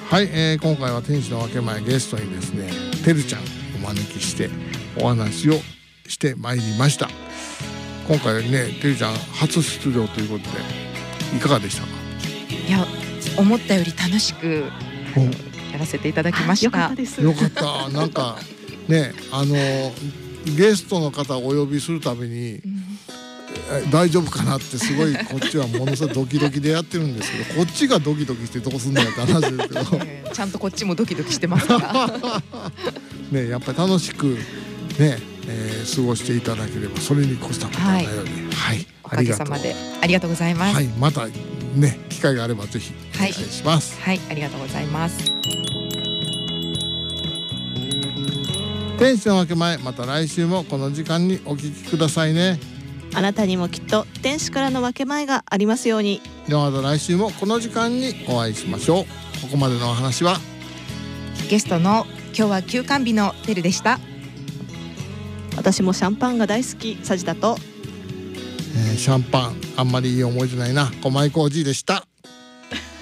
はい、今回は天使の分け前ゲストにですねてるちゃんお招きしてお話をしてまいりました。今回ねてるちゃん初出場ということでいかがでしたか？ いや、思ったより楽しくやらせていただきました。 よかったです。 よかった。なんかねゲストの方をお呼びするたびに、大丈夫かなってすごいこっちはものすごいドキドキでやってるんですけど、こっちがドキドキしてどうすんのやって話ですけどちゃんとこっちもドキドキしてますからね、やっぱり楽しくね、過ごしていただければそれに越したことはないので、はい、 おかげさまでありがとうございます。 はい、またね機会があればぜひお願いします。 はい、ありがとうございます。 天使の分け前、また来週もこの時間にお聞きくださいね。 あなたにもきっと天使からの分け前がありますように。 ではまた来週もこの時間にお会いしましょう。ここまでのお話はゲストの今日は休館日のてるでした。 私もシャンパンが大好きさじだと、 シャンパンあんまりいい思い出ないな、小前浩二でした。